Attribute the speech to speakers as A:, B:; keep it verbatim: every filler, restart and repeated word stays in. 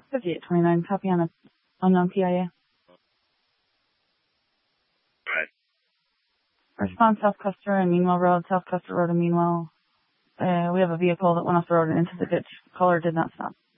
A: fifty-eight twenty-nine, copy on a unknown P I A.
B: Right.
A: Response South Custer and Meanwell Road, South Custer Road and Meanwell. Uh, we have a vehicle that went off the road and into the ditch. Caller did not stop.